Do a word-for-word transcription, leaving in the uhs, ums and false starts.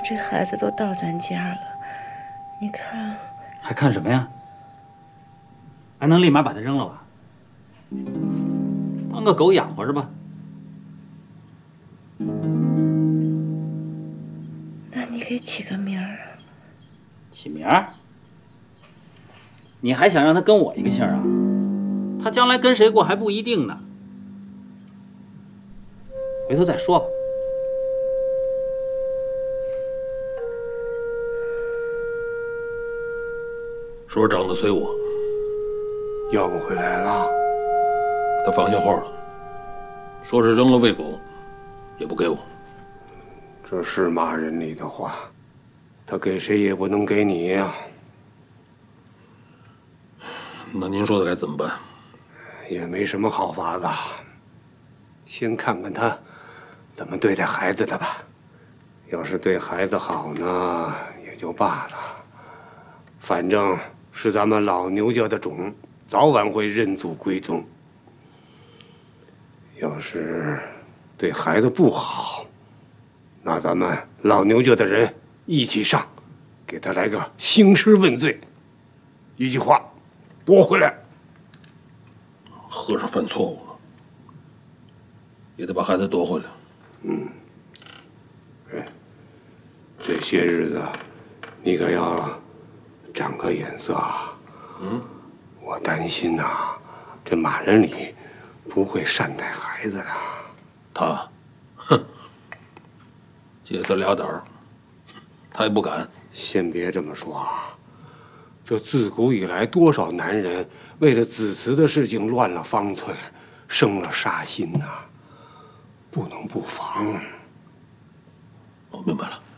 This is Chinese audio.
这孩子都到咱家了，你看， 还看什么呀？还能立马把他扔了吧？当个狗养活着吧。 那你给起个名儿啊？ 起名儿？你还想让他跟我一个姓啊？他将来跟谁过还不一定呢。回头再说吧。 说长得随我， 要不回来了。 他放下话了，说是扔了喂狗，也不给我。 这是骂人里的话，他给谁也不能给你呀。 那您说的该怎么办？ 也没什么好法子，先看看他怎么对待孩子的吧。要是对孩子好呢，也就罢了。反正是咱们老牛家的种，早晚会认祖归宗。要是对孩子不好，那咱们老牛家的人一起上，给他来个兴师问罪。一句话，夺回来。 和尚犯错误了，也得把孩子夺回来。 嗯，哎，这些日子你可要长个眼色啊。 嗯， 我担心呐、啊，这马仁礼不会善待孩子的。 他，哼，姐子俩胆儿，他也不敢。 先别这么说啊，这自古以来，多少男人为了子嗣的事情乱了方寸，生了杀心呐、啊，不能不防。 我明白了。